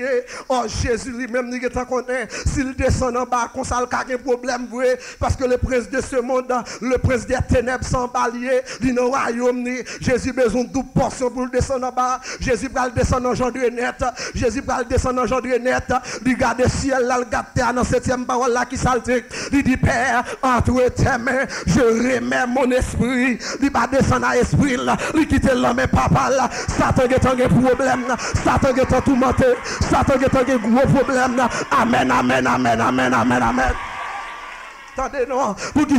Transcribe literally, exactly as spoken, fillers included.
Oh, Jésus lui-même, il est connaît. S'il descend en bas, qu'on s'en a un problème, parce que le prince de ce monde, le prince des ténèbres sans balier, dit non, royaume, Jésus besoin de double portion pour le descendre en bas. Jésus va le descendre en genre de net. Jésus va le descendre en genre de net. Il garde le ciel, là, il garde terre dans septième parole là qui s'altique. Il dit, Père, entre tes mains, je remets mon esprit. Il va descendre à l'esprit là. Il quitte l'homme et papa là. Satan est un problème. Satan est un tout menté. Satan est un gros problème. Amen, amen, amen, amen, amen, amen. Attendez, non. Pour qui